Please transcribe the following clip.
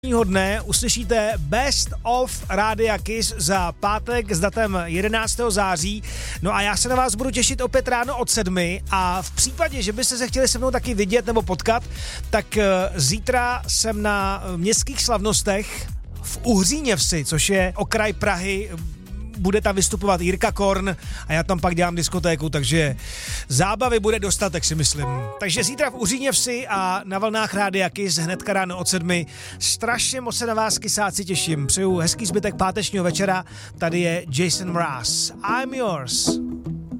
Dne uslyšíte Best of Rádia Kiss za pátek s datem 11. září. No a já se na vás budu těšit opět ráno od 7 a v případě, že byste se chtěli se mnou taky vidět nebo potkat, tak zítra jsem na městských slavnostech v Uhříněvsi, což je okraj Prahy. Bude tam vystupovat Jirka Korn a já tam pak dělám diskotéku, takže zábavy bude dostatek, si myslím. Takže zítra v Uhříněvsi a na vlnách Rádia Kiss hnedka ráno od 7. Strašně moc se na vás, kysáci, těším. Přeju hezký zbytek pátečního večera. Tady je Jason Mraz. I'm yours.